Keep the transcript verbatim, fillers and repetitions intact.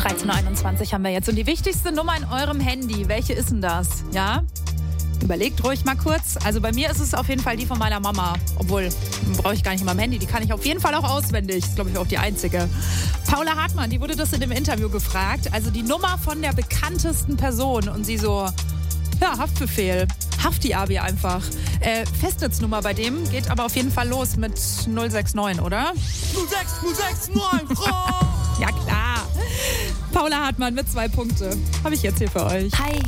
dreizehn Uhr einundzwanzig haben wir jetzt. Und die wichtigste Nummer in eurem Handy, welche ist denn das? Ja? Überlegt ruhig mal kurz. Also bei mir ist es auf jeden Fall die von meiner Mama. Obwohl, brauche ich gar nicht in meinem Handy. Die kann ich auf jeden Fall auch auswendig. Ist, glaube ich, auch die einzige. Paula Hartmann, die wurde das in dem Interview gefragt. Also die Nummer von der bekanntesten Person. Und sie so, ja, Haftbefehl. Hafti-Abi einfach. Äh, Festnetznummer bei dem geht aber auf jeden Fall los mit null sechs neun, oder? null sechs null sechs neun, Frau! Ja, klar. Paula Hartmann mit zwei Punkte. Habe ich jetzt hier für euch. Hi.